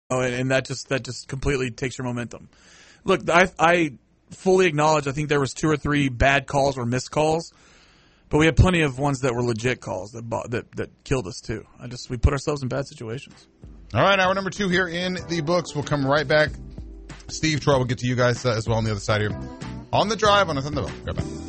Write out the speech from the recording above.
and that just completely takes your momentum. Look, I fully acknowledge. I think there was 2 or 3 bad calls or missed calls, but we had plenty of ones that were legit calls that killed us too. We put ourselves in bad situations. All right, hour number 2 here in the books. We'll come right back. Steve, Troy, we'll get to you guys as well on the other side here on The Drive on the Thunderbelt. Right back.